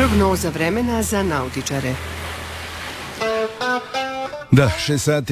Prognoza vremena za nautičare. Da, 6 sati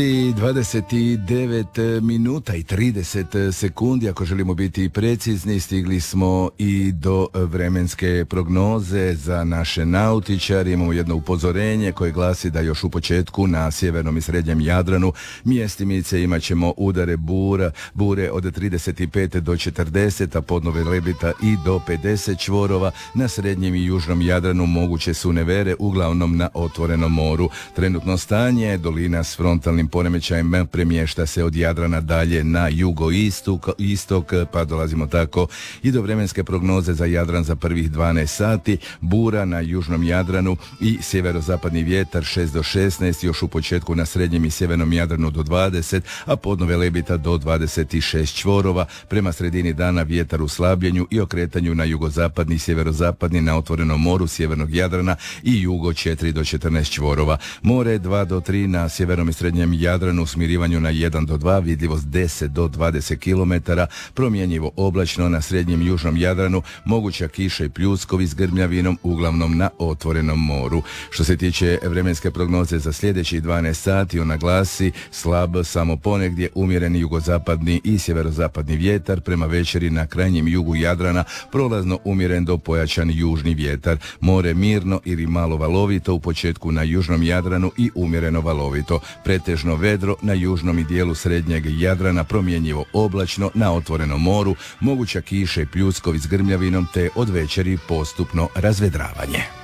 29 minuta i 30 sekundi, ako želimo biti precizni, stigli smo i do vremenske prognoze za naše nautičare. Imamo jedno upozorenje koje glasi da još u početku na sjevernom i srednjem Jadranu mjestimice imat ćemo udare bure od 35 do 40, a podnove lebita i do 50 čvorova. Na srednjem i južnom Jadranu moguće su nevere, uglavnom na otvorenom moru. Trenutno stanje dolina s frontalnim poremećajem premješta se od Jadrana dalje na jugoistok, pa dolazimo tako i do vremenske prognoze za Jadran za prvih 12 sati. Bura na južnom Jadranu i sjeverozapadni vjetar 6 do 16, još u početku na srednjem i sjevernom Jadranu do 20, a podnove lebita do 26 čvorova. Prema sredini dana vjetar u slabljenju i okretanju na jugozapadni i sjeverozapadni na otvorenom moru sjevernog Jadrana i jugo 4 do 14 čvorova. More 2 do 3 na sjevernom i srednjem Jadranu, u smirivanju na 1 do 2, vidljivost 10 do 20 km, promjenjivo oblačno na srednjem i južnom Jadranu, moguća kiša i pljuskovi s grmljavinom, uglavnom na otvorenom moru. Što se tiče vremenske prognoze za sljedećih 12 sati, ona glasi slab, samo ponegdje umjereni jugozapadni i sjeverozapadni vjetar, prema večeri na krajnjem jugu Jadrana prolazno umjeren do pojačan južni vjetar. More mirno ili malo valovito u početku na južnom Jadranu i umjereno valovito. Pretežno vedro na južnom i dijelu srednjeg Jadrana, promjenjivo oblačno na otvorenom moru, moguća kiša i pljuskovi s grmljavinom te od večeri postupno razvedravanje.